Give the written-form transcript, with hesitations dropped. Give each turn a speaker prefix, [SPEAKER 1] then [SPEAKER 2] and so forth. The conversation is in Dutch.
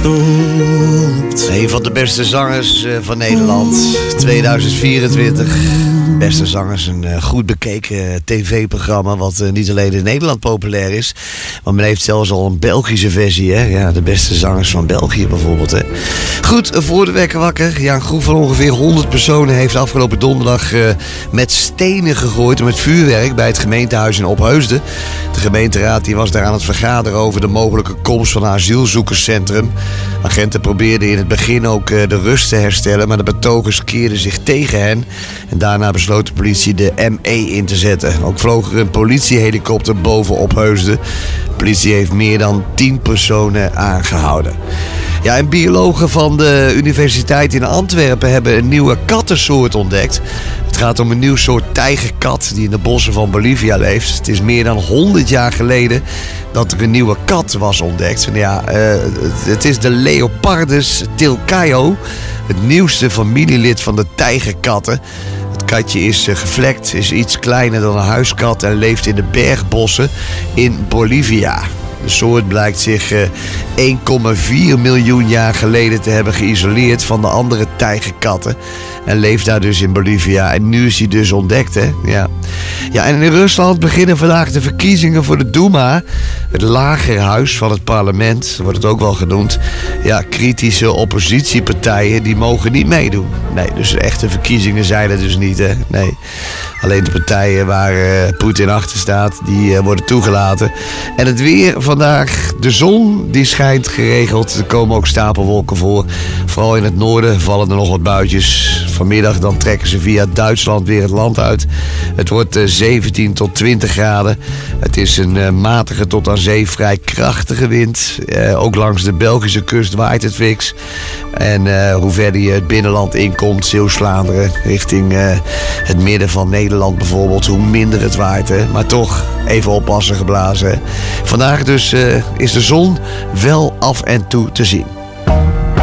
[SPEAKER 1] gestopt.
[SPEAKER 2] Een van de beste zangers van Nederland, 2024. Beste zangers, een goed bekeken tv-programma wat niet alleen in Nederland populair is, maar men heeft zelfs al een Belgische versie, hè? Ja, de beste zangers van België bijvoorbeeld, hè? Goed, voor de wekker wakker. Ja, een groep van ongeveer 100 personen heeft afgelopen donderdag met stenen gegooid en met vuurwerk bij het gemeentehuis in Opheusden. De gemeenteraad die was daar aan het vergaderen over de mogelijke komst van een asielzoekerscentrum. Agenten probeerden in het begin ook de rust te herstellen, maar de betogers keerden zich tegen hen. En daarna besloot de politie de ME in te zetten. Ook vloog er een politiehelikopter boven Opheusden. De politie heeft meer dan 10 personen aangehouden. Ja, en biologen van de Universiteit in Antwerpen hebben een nieuwe kattensoort ontdekt. Het gaat om een nieuw soort tijgerkat die in de bossen van Bolivia leeft. Het is meer dan 100 jaar geleden dat er een nieuwe kat was ontdekt. Ja, het is de Leopardus tilcaio, het nieuwste familielid van de tijgerkatten. Het katje is gevlekt, is iets kleiner dan een huiskat en leeft in de bergbossen in Bolivia. De soort blijkt zich 1,4 miljoen jaar geleden te hebben geïsoleerd van de andere tijgerkatten. En leeft daar dus in Bolivia. En nu is hij dus ontdekt, hè? Ja. Ja, en in Rusland beginnen vandaag de verkiezingen voor de Duma. Het lagerhuis van het parlement, wordt het ook wel genoemd. Ja, kritische oppositiepartijen, die mogen niet meedoen. Nee, dus echte verkiezingen zijn er dus niet, hè? Nee. Alleen de partijen waar Poetin achter staat, die worden toegelaten. En het weer vandaag, de zon, die schijnt geregeld. Er komen ook stapelwolken voor. Vooral in het noorden vallen er nog wat buitjes. Vanmiddag dan trekken ze via Duitsland weer het land uit. Het wordt 17 tot 20 graden. Het is een matige tot aan zee vrij krachtige wind. Ook langs de Belgische kust waait het fix. En hoe verder je het binnenland inkomt, Zeeuws-Vlaanderen, richting het midden van Nederland bijvoorbeeld, hoe minder het waait. Hè? Maar toch even oppassen geblazen. Hè? Vandaag dus is de zon wel af en toe te zien.